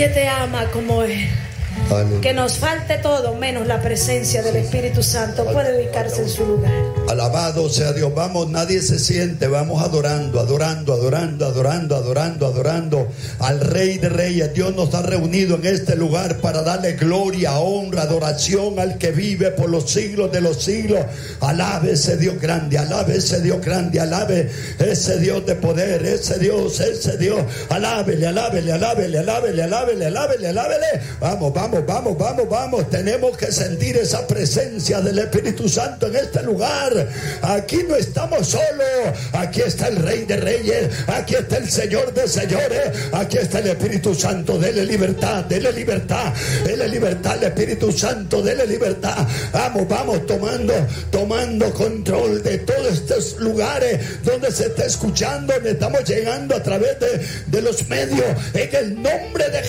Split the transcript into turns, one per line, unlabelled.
Nadie te ama como Él. Aleluya. Que nos falte todo menos la presencia del Espíritu Santo. Puede ubicarse en su lugar.
Alabado sea Dios. Vamos, nadie se siente. Vamos adorando al Rey de Reyes. Dios nos ha reunido en este lugar para darle gloria, honra, adoración al que vive por los siglos de los siglos. Alabe ese Dios grande, alabe ese Dios grande, alabe ese Dios de poder, ese Dios. Alábele. Vamos. Tenemos que sentir esa presencia del Espíritu Santo en este lugar. Aquí no estamos solos. Aquí está el Rey de Reyes. Aquí está el Señor de Señores. Aquí está el Espíritu Santo. Dele libertad al Espíritu Santo. Dele libertad. Vamos tomando control de todos estos lugares donde se está escuchando, donde estamos llegando a través de los medios. En el nombre de